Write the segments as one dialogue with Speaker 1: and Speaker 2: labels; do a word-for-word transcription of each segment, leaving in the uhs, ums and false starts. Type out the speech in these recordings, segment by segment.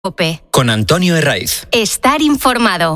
Speaker 1: COPE.
Speaker 2: Con Antonio Herraiz.
Speaker 1: Estar informado.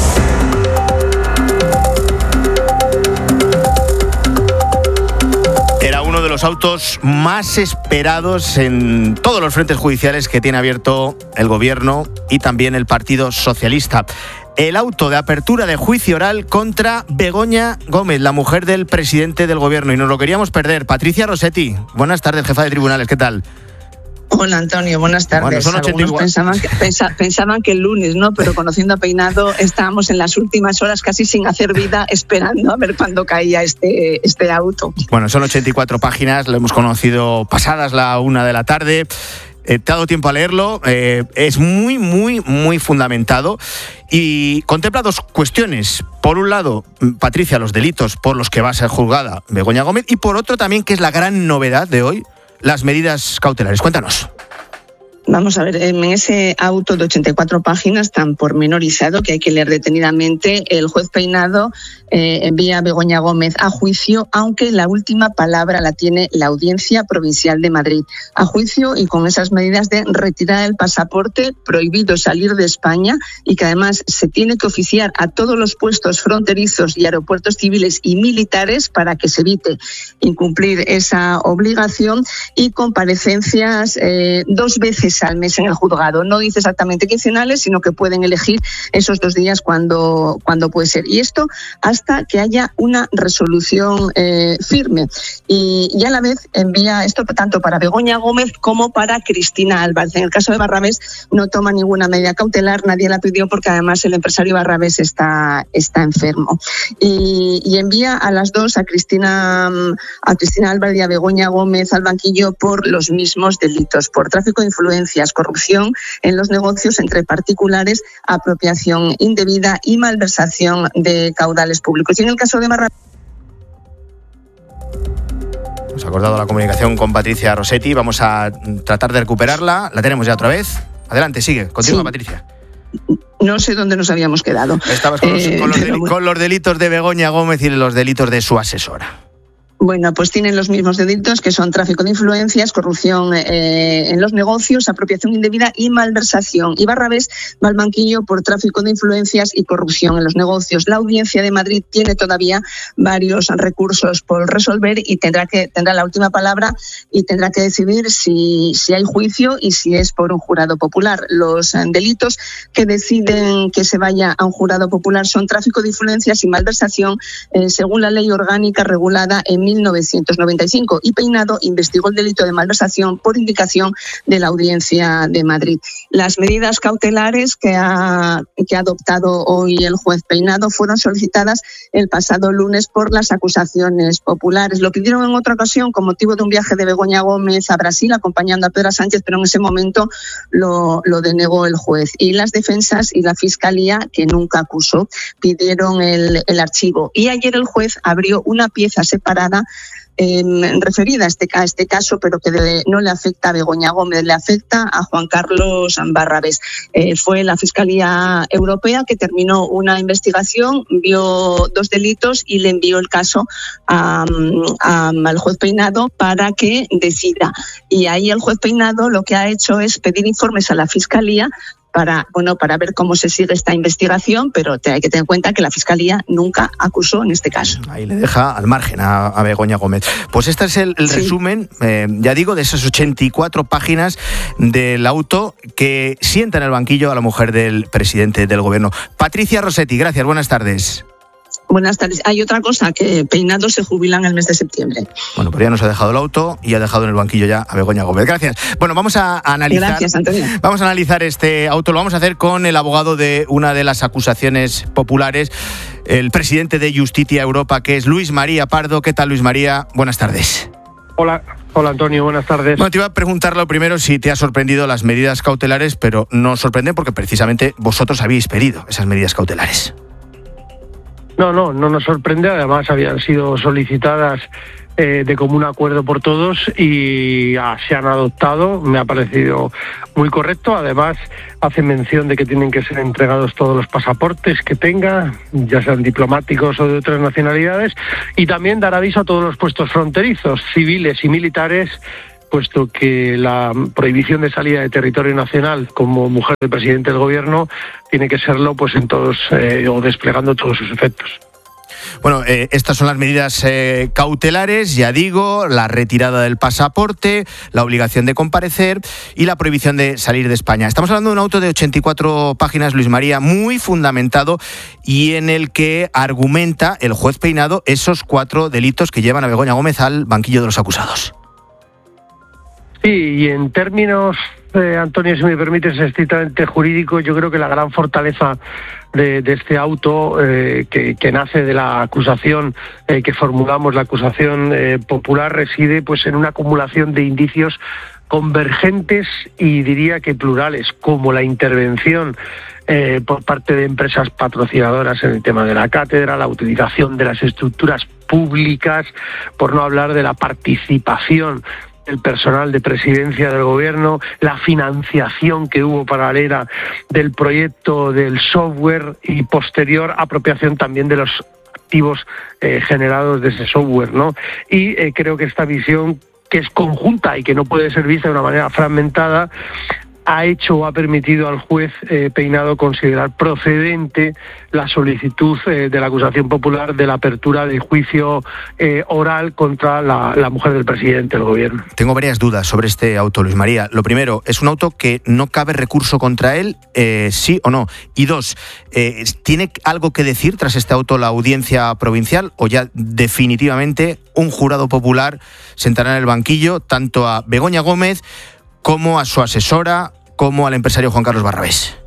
Speaker 3: Era uno de los autos más esperados en todos los frentes judiciales que tiene abierto el Gobierno y también el Partido Socialista. El auto de apertura de juicio oral contra Begoña Gómez, la mujer del presidente del Gobierno. Y nos lo queríamos perder. Patricia Rossetti, buenas tardes, jefa de tribunales, ¿qué tal?
Speaker 4: Hola Antonio, buenas tardes.
Speaker 3: Bueno, son ochenta y cuatro.
Speaker 4: Pensaban que, pensa, pensaban que el lunes, ¿no? Pero conociendo a Peinado, estábamos en las últimas horas casi sin hacer vida, esperando a ver cuándo caía este, este auto.
Speaker 3: Bueno, son ochenta y cuatro páginas, lo hemos conocido pasadas la una de la tarde. Eh, te ha dado tiempo a leerlo, eh, es muy, muy, muy fundamentado y contempla dos cuestiones. Por un lado, Patricia, los delitos por los que va a ser juzgada Begoña Gómez, y por otro también, que es la gran novedad de hoy, las medidas cautelares. Cuéntanos.
Speaker 4: Vamos a ver, en ese auto de ochenta y cuatro páginas tan pormenorizado que hay que leer detenidamente, el juez Peinado eh, envía a Begoña Gómez a juicio, aunque la última palabra la tiene la Audiencia Provincial de Madrid. A juicio y con esas medidas de retirar el pasaporte, prohibido salir de España y que además se tiene que oficiar a todos los puestos fronterizos y aeropuertos civiles y militares para que se evite incumplir esa obligación, y comparecencias eh, dos veces al mes en el juzgado. No dice exactamente quincenales, sino que pueden elegir esos dos días cuando, cuando puede ser. Y esto hasta que haya una resolución eh, firme. Y, y a la vez envía esto tanto para Begoña Gómez como para Cristina Álvarez. En el caso de Barrabés no toma ninguna medida cautelar, nadie la pidió porque además el empresario Barrabés está, está enfermo. Y, y envía a las dos, a Cristina, a Cristina Álvarez y a Begoña Gómez, al banquillo por los mismos delitos, por tráfico de influencia, corrupción en los negocios entre particulares, apropiación indebida y malversación de caudales públicos. Y en el caso de Barrabés...
Speaker 3: Hemos acordado la comunicación con Patricia Rossetti, vamos a tratar de recuperarla. La tenemos ya otra vez. Adelante, sigue, continúa, sí. Patricia.
Speaker 4: No sé dónde nos habíamos quedado.
Speaker 3: Estabas con los,
Speaker 4: eh,
Speaker 3: con los, del, con los delitos de Begoña Gómez y los delitos de su asesora.
Speaker 4: Bueno, pues tienen los mismos delitos, que son tráfico de influencias, corrupción eh, en los negocios, apropiación indebida y malversación. Y Barrabés va al banquillo por tráfico de influencias y corrupción en los negocios. La Audiencia de Madrid tiene todavía varios recursos por resolver y tendrá que tendrá la última palabra y tendrá que decidir si, si hay juicio y si es por un jurado popular. Los eh, delitos que deciden que se vaya a un jurado popular son tráfico de influencias y malversación, eh, según la ley orgánica regulada en mil novecientos noventa y cinco, y Peinado investigó el delito de malversación por indicación de la Audiencia de Madrid. Las medidas cautelares que ha, que ha adoptado hoy el juez Peinado fueron solicitadas el pasado lunes por las acusaciones populares. Lo pidieron en otra ocasión con motivo de un viaje de Begoña Gómez a Brasil acompañando a Pedro Sánchez, pero en ese momento lo, lo denegó el juez. Y las defensas y la Fiscalía, que nunca acusó, pidieron el, el archivo. Y ayer el juez abrió una pieza separada Eh, referida a este, a este caso, pero que de, no le afecta a Begoña Gómez, le afecta a Juan Carlos Barrabés. Eh, fue la Fiscalía Europea que terminó una investigación, vio dos delitos y le envió el caso a, a, al juez Peinado para que decida. Y ahí el juez Peinado lo que ha hecho es pedir informes a la Fiscalía para, bueno, para ver cómo se sigue esta investigación, pero hay que tener en cuenta que la Fiscalía nunca acusó en este caso.
Speaker 3: Ahí le deja al margen a, a Begoña Gómez. Pues este es el, el sí. resumen, eh, ya digo, de esas ochenta y cuatro páginas del auto que sienta en el banquillo a la mujer del presidente del Gobierno. Patricia Rossetti, gracias, buenas tardes.
Speaker 4: Buenas tardes. Hay otra cosa, que Peinado se jubila en el mes de septiembre.
Speaker 3: Bueno, pues ya nos ha dejado el auto y ha dejado en el banquillo ya a Begoña Gómez. Gracias. Bueno, vamos a analizar.
Speaker 4: Gracias, Antonio.
Speaker 3: Vamos a analizar este auto. Lo vamos a hacer con el abogado de una de las acusaciones populares, el presidente de Justitia Europa, que es Luis María Pardo. ¿Qué tal, Luis María? Buenas tardes.
Speaker 5: Hola. Hola, Antonio, buenas tardes.
Speaker 3: Bueno, te iba a preguntar lo primero si te ha sorprendido las medidas cautelares, pero no sorprende porque precisamente vosotros habéis pedido esas medidas cautelares.
Speaker 5: No, no, no nos sorprende. Además, habían sido solicitadas eh, de común acuerdo por todos y ah, se han adoptado. Me ha parecido muy correcto. Además, hace mención de que tienen que ser entregados todos los pasaportes que tenga, ya sean diplomáticos o de otras nacionalidades, y también dar aviso a todos los puestos fronterizos, civiles y militares, puesto que la prohibición de salida de territorio nacional como mujer del presidente del gobierno tiene que serlo pues en todos eh, o desplegando todos sus efectos.
Speaker 3: Bueno, eh, estas son las medidas eh, cautelares, ya digo, la retirada del pasaporte, la obligación de comparecer y la prohibición de salir de España. Estamos hablando de un auto de ochenta y cuatro páginas, Luis María, muy fundamentado y en el que argumenta el juez Peinado esos cuatro delitos que llevan a Begoña Gómez al banquillo de los acusados.
Speaker 5: Sí, y en términos, eh, Antonio, si me permites, estrictamente jurídico, yo creo que la gran fortaleza de, de este auto, eh, que, que nace de la acusación eh, que formulamos, la acusación eh, popular, reside pues en una acumulación de indicios convergentes y diría que plurales, como la intervención eh, por parte de empresas patrocinadoras en el tema de la cátedra, la utilización de las estructuras públicas, por no hablar de la participación el personal de presidencia del gobierno, la financiación que hubo paralela del proyecto del software y posterior apropiación también de los activos eh, generados de ese software, ¿no? Y eh, creo que esta visión, que es conjunta y que no puede ser vista de una manera fragmentada, ha hecho o ha permitido al juez eh, Peinado considerar procedente la solicitud eh, de la acusación popular de la apertura de juicio eh, oral contra la, la mujer del presidente del gobierno.
Speaker 3: Tengo varias dudas sobre este auto, Luis María. Lo primero, ¿es un auto que no cabe recurso contra él, eh, sí o no? Y dos, eh, ¿tiene algo que decir tras este auto la audiencia provincial o ya definitivamente un jurado popular sentará en el banquillo tanto a Begoña Gómez como a su asesora, como al empresario Juan Carlos Barrabés?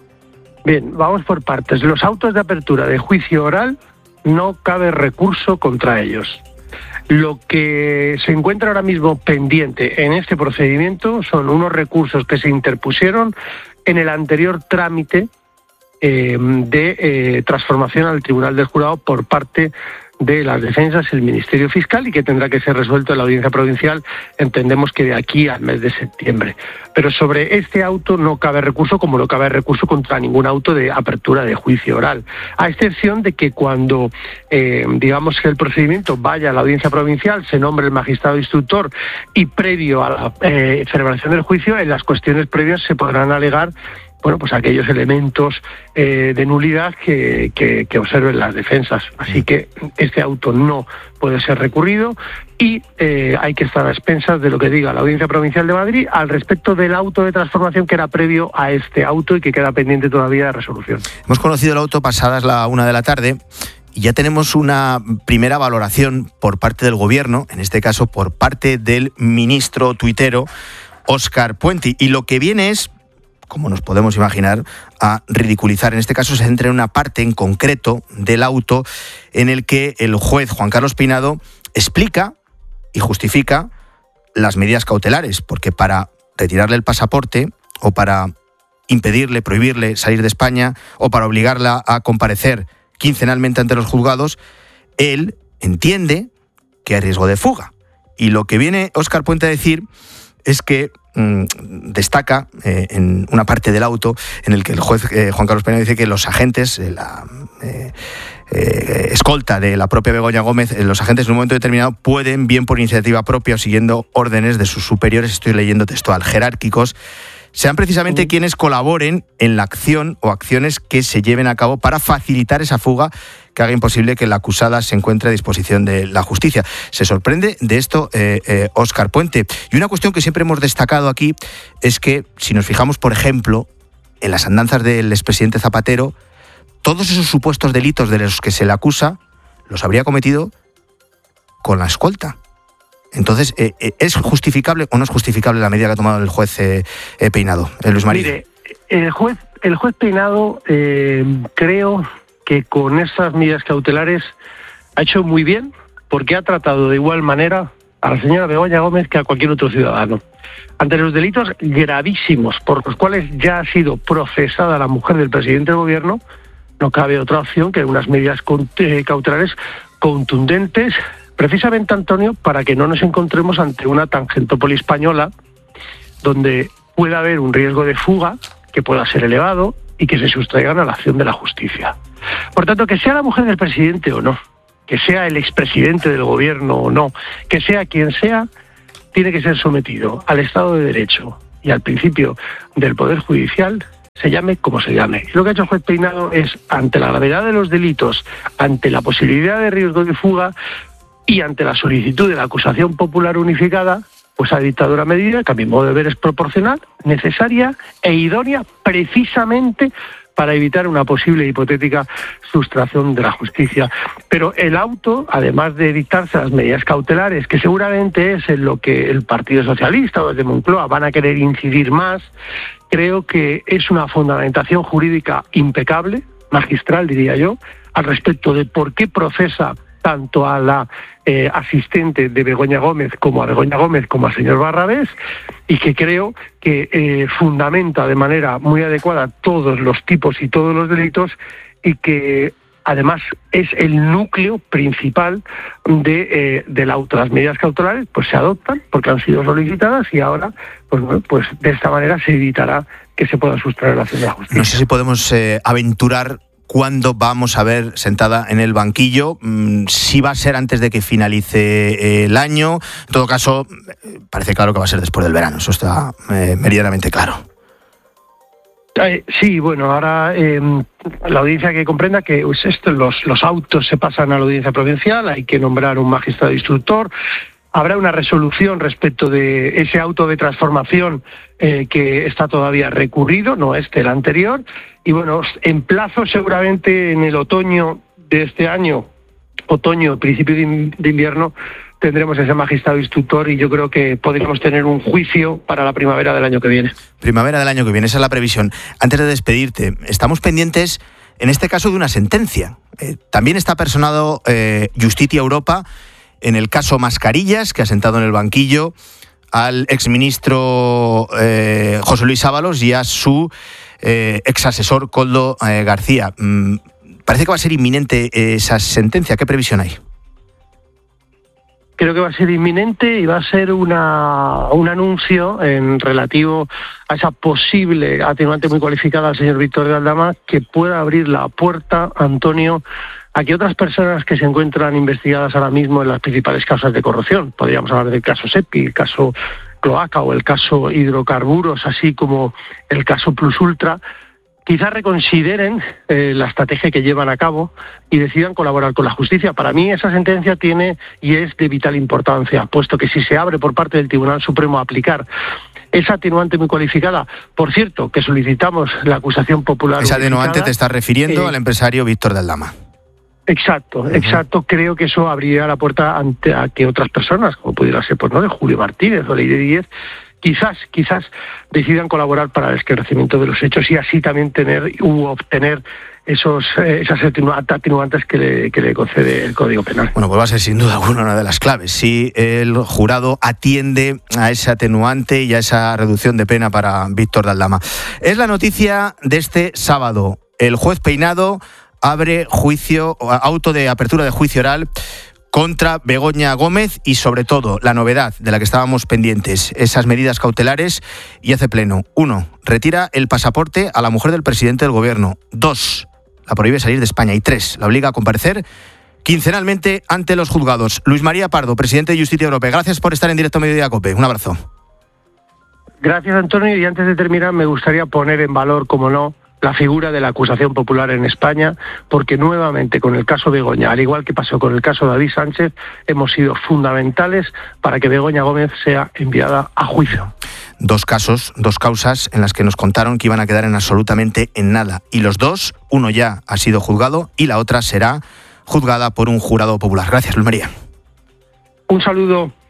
Speaker 5: Bien, vamos por partes. Los autos de apertura de juicio oral no cabe recurso contra ellos. Lo que se encuentra ahora mismo pendiente en este procedimiento son unos recursos que se interpusieron en el anterior trámite eh, de eh, transformación al Tribunal del Jurado por parte de las defensas, el Ministerio Fiscal, y que tendrá que ser resuelto en la audiencia provincial, entendemos que de aquí al mes de septiembre. Pero sobre este auto no cabe recurso, como no cabe recurso contra ningún auto de apertura de juicio oral, a excepción de que cuando, eh, digamos que el procedimiento vaya a la audiencia provincial, se nombre el magistrado instructor y previo a la eh, celebración del juicio, en las cuestiones previas se podrán alegar bueno, pues aquellos elementos eh, de nulidad que, que, que observen las defensas. Así que este auto no puede ser recurrido y eh, hay que estar a expensas de lo que diga la Audiencia Provincial de Madrid al respecto del auto de transformación que era previo a este auto y que queda pendiente todavía de resolución.
Speaker 3: Hemos conocido el auto pasadas la una de la tarde y ya tenemos una primera valoración por parte del Gobierno, en este caso por parte del ministro tuitero Óscar Puente. Y lo que viene es, como nos podemos imaginar, a ridiculizar. En este caso se centra en una parte en concreto del auto en el que el juez Juan Carlos Peinado explica y justifica las medidas cautelares, porque para retirarle el pasaporte o para impedirle, prohibirle salir de España o para obligarla a comparecer quincenalmente ante los juzgados, él entiende que hay riesgo de fuga. Y lo que viene Óscar Puente a decir es que mmm, destaca eh, en una parte del auto en el que el juez eh, Juan Carlos Peinado dice que los agentes, eh, la eh, eh, escolta de la propia Begoña Gómez, eh, los agentes en un momento determinado pueden, bien por iniciativa propia o siguiendo órdenes de sus superiores, estoy leyendo textual, jerárquicos, sean precisamente quienes colaboren en la acción o acciones que se lleven a cabo para facilitar esa fuga que haga imposible que la acusada se encuentre a disposición de la justicia. Se sorprende de esto eh, eh, Óscar Puente. Y una cuestión que siempre hemos destacado aquí es que, si nos fijamos, por ejemplo, en las andanzas del expresidente Zapatero, todos esos supuestos delitos de los que se le acusa los habría cometido con la escolta. Entonces, eh, eh, ¿es justificable o no es justificable la medida que ha tomado el juez eh, eh, Peinado? Eh, Luis María.
Speaker 5: Mire, el juez, el juez Peinado, eh, creo que con esas medidas cautelares ha hecho muy bien, porque ha tratado de igual manera a la señora Begoña Gómez que a cualquier otro ciudadano. Ante los delitos gravísimos por los cuales ya ha sido procesada la mujer del presidente del gobierno, no cabe otra opción que unas medidas cautelares contundentes, precisamente, Antonio, para que no nos encontremos ante una tangentópolis española donde pueda haber un riesgo de fuga que pueda ser elevado y que se sustraigan a la acción de la justicia. Por tanto, que sea la mujer del presidente o no, que sea el expresidente del gobierno o no, que sea quien sea, tiene que ser sometido al Estado de Derecho y al principio del Poder Judicial, se llame como se llame. Y lo que ha hecho el juez Peinado es, ante la gravedad de los delitos, ante la posibilidad de riesgo de fuga y ante la solicitud de la acusación popular unificada, pues ha dictado una medida que a mi modo de ver es proporcional, necesaria e idónea precisamente para evitar una posible hipotética sustracción de la justicia. Pero el auto, además de dictarse las medidas cautelares, que seguramente es en lo que el Partido Socialista o el de Moncloa van a querer incidir más, creo que es una fundamentación jurídica impecable, magistral diría yo, al respecto de por qué procesa tanto a la eh, asistente de Begoña Gómez como a Begoña Gómez como al señor Barrabés, y que creo que eh, fundamenta de manera muy adecuada todos los tipos y todos los delitos, y que además es el núcleo principal de, eh, del auto. Las medidas cautelares pues se adoptan porque han sido solicitadas y ahora pues, bueno, pues de esta manera se evitará que se pueda sustraer la acción de la justicia.
Speaker 3: No sé si podemos eh, aventurar cuándo vamos a ver sentada en el banquillo, mm, si va a ser antes de que finalice el año. En todo caso, parece claro que va a ser después del verano, eso está eh, meridianamente claro.
Speaker 5: Eh, sí, bueno, ahora eh, la audiencia que comprenda que pues, esto, los, los autos se pasan a la audiencia provincial, hay que nombrar un magistrado instructor. Habrá una resolución respecto de ese auto de transformación eh, que está todavía recurrido, no este, el anterior. Y bueno, en plazo seguramente en el otoño de este año, otoño, principio de invierno, tendremos ese magistrado instructor y yo creo que podríamos tener un juicio para la primavera del año que viene.
Speaker 3: Primavera del año que viene, esa es la previsión. Antes de despedirte, estamos pendientes, en este caso, de una sentencia. Eh, también está personado eh, Justitia Europa en el caso Mascarillas, que ha sentado en el banquillo al exministro eh, José Luis Ábalos y a su eh, exasesor Koldo eh, García. Mm, parece que va a ser inminente esa sentencia. ¿Qué previsión hay?
Speaker 5: Creo que va a ser inminente y va a ser una, un anuncio en relativo a esa posible atenuante muy cualificada al señor Víctor de Aldama, que pueda abrir la puerta, Antonio, a que otras personas que se encuentran investigadas ahora mismo en las principales causas de corrupción, podríamos hablar del caso SEPI, el caso Cloaca o el caso Hidrocarburos, así como el caso Plus Ultra, quizás reconsideren eh, la estrategia que llevan a cabo y decidan colaborar con la justicia. Para mí esa sentencia tiene y es de vital importancia, puesto que si se abre por parte del Tribunal Supremo a aplicar esa atenuante muy cualificada, por cierto, que solicitamos la acusación popular.
Speaker 3: Esa atenuante te estás refiriendo eh, al empresario Víctor de Aldama.
Speaker 5: Exacto, uh-huh. exacto. Creo que eso abriría la puerta ante a que otras personas, como pudiera ser, pues no, de Julio Martínez o Leire Díez, quizás, quizás decidan colaborar para el esclarecimiento de los hechos y así también tener u obtener esos eh, esas atenuantes que le, que le concede el Código Penal.
Speaker 3: Bueno, pues va a ser sin duda alguna una de las claves. Si el jurado atiende a ese atenuante y a esa reducción de pena para Víctor de Aldama. Es la noticia de este sábado. El juez Peinado abre juicio, auto de apertura de juicio oral contra Begoña Gómez y, sobre todo, la novedad de la que estábamos pendientes, esas medidas cautelares, y hace pleno. Uno, retira el pasaporte a la mujer del presidente del gobierno. Dos, la prohíbe salir de España. Y tres, la obliga a comparecer quincenalmente ante los juzgados. Luis María Pardo, presidente de Justitia Europa, gracias por estar en directo Mediodía COPE. Un abrazo.
Speaker 5: Gracias, Antonio. Y antes de terminar, me gustaría poner en valor, como no, la figura de la acusación popular en España, porque nuevamente con el caso Begoña, al igual que pasó con el caso David Sánchez, hemos sido fundamentales para que Begoña Gómez sea enviada a juicio.
Speaker 3: Dos casos, dos causas en las que nos contaron que iban a quedar en absolutamente en nada. Y los dos, uno ya ha sido juzgado y la otra será juzgada por un jurado popular. Gracias, Luis María.
Speaker 5: Un saludo.